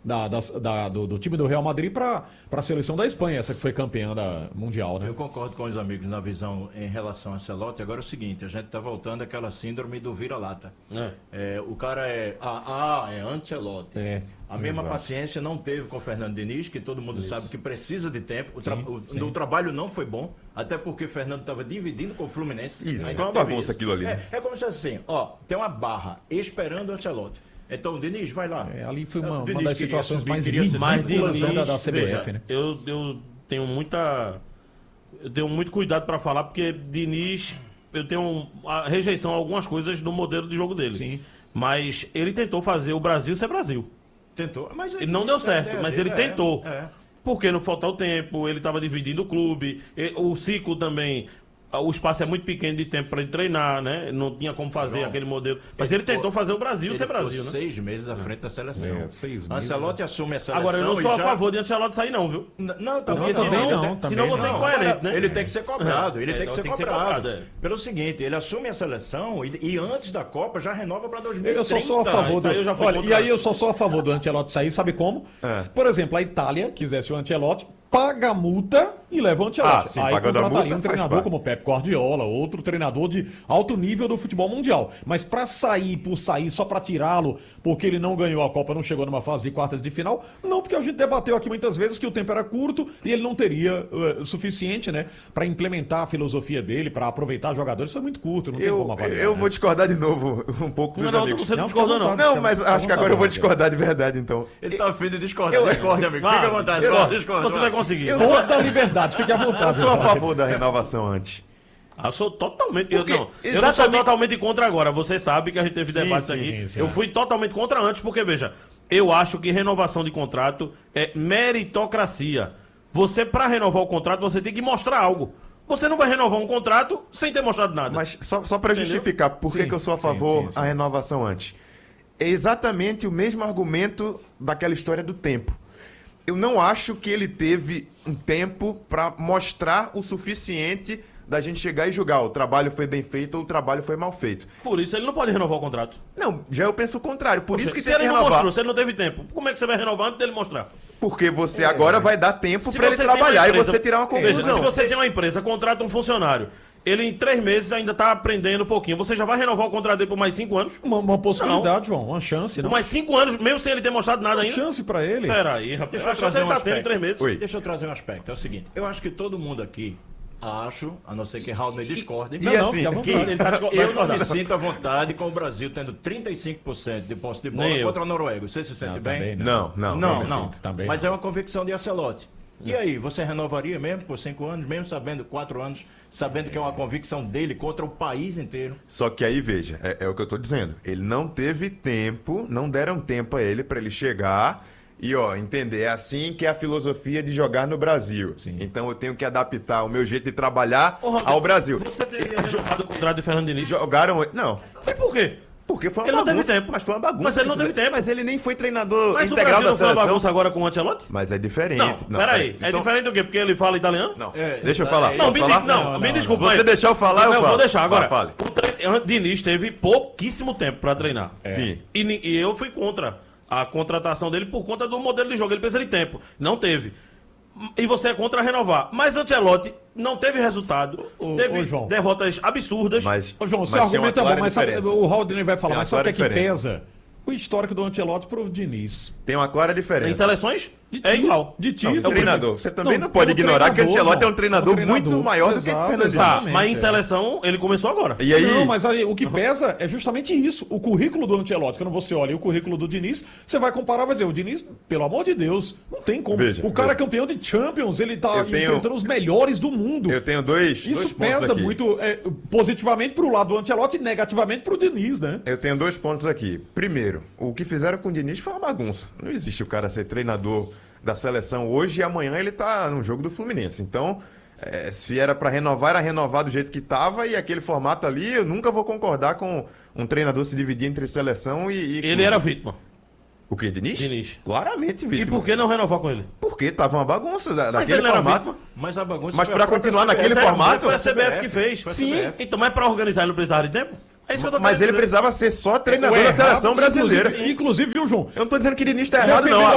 do time do Real Madrid para a seleção da Espanha, essa que foi campeã da Mundial, né? Eu concordo com os amigos na visão em relação a Ancelotti. Agora é o seguinte, a gente está voltando àquela síndrome do vira-lata. O cara é Ancelotti. A mesma paciência não teve com o Fernando Diniz, que todo mundo sabe que precisa de tempo. O trabalho não foi bom, até porque o Fernando estava dividindo com o Fluminense. Isso, foi uma bagunça aquilo ali. É como se fosse assim, tem uma barra esperando o Ancelotti. Então o Diniz vai lá. Ali foi uma Diniz das situações mais ridículas ridículas da CBF, veja, né? Eu tenho muito cuidado para falar, porque Diniz, eu tenho a rejeição a algumas coisas no modelo de jogo dele. Sim. Mas ele tentou fazer o Brasil ser Brasil. Tentou, mas Ele não deu certo, mas ele tentou. Porque não faltou o tempo, ele estava dividindo o clube, o ciclo também. O espaço é muito pequeno de tempo para ele treinar, né? Não tinha como fazer aquele modelo. Mas ele tentou fazer o Brasil ser Brasil, né? 6 meses à frente da seleção. 6 meses. Ancelotti assume a seleção. Agora, eu não sou a favor de Ancelotti sair, não, viu? Não, Porque senão você é incoerente, né? Ele tem que ser cobrado. Ele tem que ser cobrado. é. Pelo seguinte, ele assume a seleção e antes da Copa já renova para 2030. Eu só sou a favor do... Olha, e aí eu só sou a favor do Ancelotti sair, sabe como? Se, por exemplo, a Itália quisesse o Ancelotti, paga a multa e leva o Ancelotti. Sim, aí pagando a contrataria multa, um treinador como Pep Guardiola, outro treinador de alto nível do futebol mundial. Mas pra sair por sair, só pra tirá-lo, porque ele não ganhou a Copa, não chegou numa fase de quartas de final, não, porque a gente debateu aqui muitas vezes que o tempo era curto e ele não teria o suficiente, né, pra implementar a filosofia dele, pra aproveitar jogadores. Isso é muito curto, não tem como avaliar. Eu vou discordar de novo um pouco dos amigos. Você não discordou, não. Não, mas acho que agora eu vou discordar de verdade, então. Ele tá afim de discordar. Discorde, amigo. Fica à vontade. Discorda. Você vai conseguir. Toda a liberdade, fique à vontade. Eu sou a favor da renovação antes. Eu sou totalmente. Eu não sou exatamente- totalmente contra agora. Você sabe que a gente teve debates aqui. sim. Eu fui totalmente contra antes, porque, veja, eu acho que renovação de contrato é meritocracia. Você, para renovar o contrato, você tem que mostrar algo. Você não vai renovar um contrato sem ter mostrado nada. Mas só para justificar por que eu sou a favor a renovação antes. É exatamente o mesmo argumento daquela história do tempo. Eu não acho que ele teve um tempo para mostrar o suficiente da gente chegar e julgar o trabalho foi bem feito ou o trabalho foi mal feito. Por isso ele não pode renovar o contrato. Não, já eu penso o contrário. Por isso que se tem que ele não renovar. mostrou, se ele não teve tempo, como é que você vai renovar antes dele mostrar? Porque você agora vai dar tempo Se para ele você tem uma trabalhar empresa- e você tirar uma Veja, conclusão. se você tem uma empresa, contrata um funcionário, ele em 3 meses ainda tá aprendendo um pouquinho, você já vai renovar o contrato dele por mais 5 anos? Uma possibilidade, João, uma chance, não? Por mais 5 anos, mesmo sem ele ter mostrado nada Uma ainda? chance pra ele. Peraí, rapaz. Deixa eu Eu acho que trazer ele um tá aspecto. tendo 3 meses. Oi. Deixa eu trazer um aspecto. É o seguinte, eu acho que todo mundo aqui, a não ser que Raul discorde, E assim, fica à que vontade. Ele tá eu não me sinto à vontade com o Brasil tendo 35% de posse de bola Nem eu. contra a Noruega. Você se sente Não, bem? também Não. Não. também Mas não. é uma convicção de Ancelotti. E aí, você renovaria mesmo por 5 anos, mesmo sabendo 4 anos, sabendo que é uma convicção dele contra o país inteiro? Só que aí, veja, é o que eu tô dizendo. Ele não teve tempo, não deram tempo a ele para ele chegar e, entender. É assim que é a filosofia de jogar no Brasil. Sim. Então eu tenho que adaptar o meu jeito de trabalhar Ô, Rodrigo, ao Brasil. Você teria renovado o contrato de Fernando Diniz? Jogaram... Não, Mas por quê? porque foi uma Ele não bagunça. teve tempo. Mas foi uma bagunça. Mas ele não teve tempo. Mas ele nem foi treinador Mas o integral Brasil da não foi uma seleção. bagunça agora com o Ancelotti? Mas é diferente. Não, peraí. É Então- diferente do quê? Porque ele fala italiano? Não, É, deixa eu falar. Não, Posso me, falar? me desculpa. Você mas- deixar eu falar, eu não, falo. vou deixar. Agora, Vai, fale. o Diniz teve pouquíssimo tempo pra treinar. Sim. E eu fui contra a contratação dele por conta do modelo de jogo. Ele precisa de tempo. Não teve. E você é contra renovar. Mas Ancelotti não teve resultado. Teve João. derrotas absurdas. Mas, Ô, João, mas seu tinha uma argumento é bom, clara mas sabe, diferença. o Haldner vai falar, Tem uma mas sabe o que é que clara diferença. pesa? O histórico do Ancelotti pro Diniz. Tem uma clara diferença. Em seleções, De é tiro, igual. De Não, tiro. treinador. Você também não pode como ignorar que o treinador, Ancelotti é um não. treinador Como muito maior do que o Exato, Fernando Tá, exatamente, mas em é. seleção ele começou agora. E aí... Não, mas aí, o que pesa é justamente isso. O currículo do Ancelotti, quando você olha o currículo do Diniz, você vai comparar e vai dizer, o Diniz, pelo amor de Deus, não tem como. Veja, o cara veja. é campeão de Champions, ele tá Eu tenho- enfrentando os melhores do mundo. Eu tenho dois Isso pontos pesa aqui. muito positivamente pro lado do Ancelotti e negativamente pro Diniz, né? Eu tenho 2 pontos aqui. Primeiro, o que fizeram com o Diniz foi uma bagunça. Não existe o cara ser treinador da seleção hoje e amanhã ele tá no jogo do Fluminense. Então, se era pra renovar, era renovar do jeito que tava e aquele formato ali, eu nunca vou concordar com um treinador se dividir entre seleção e Ele era vítima. O que, Diniz? Diniz. Claramente E vítima. por que não renovar com ele? Porque tava uma bagunça Mas daquele ele não era formato. vítima. Mas a bagunça Mas foi pra a própria continuar CBF. naquele formato- Foi a CBF que fez. Foi a Sim. CBF. Então, mas pra organizar ele não precisava de tempo? É isso que eu tô Mas querendo ele dizer. precisava ser só treinador O da errado, seleção brasileira. Inclusive, viu, João? Eu não tô dizendo que Diniz tá errado, não.